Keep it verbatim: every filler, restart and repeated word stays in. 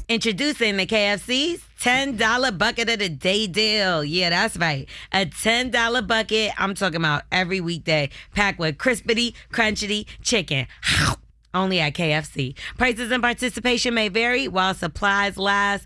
Introducing the K F C's ten dollar bucket of the day deal. Yeah, that's right. A ten dollar bucket. I'm talking about every weekday, packed with crispity, crunchity chicken. Only at K F C. Prices and participation may vary while supplies last.